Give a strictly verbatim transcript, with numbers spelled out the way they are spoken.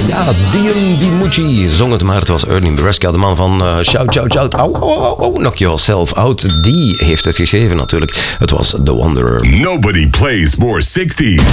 Ja, Dion DiMucci zong het, maar het was Ernie Brescia, de man van uh, Shout, Shout, Shout, au, au, au, au, knock yourself out. Die heeft het geschreven natuurlijk. Het was The Wanderer. Nobody plays more sixties.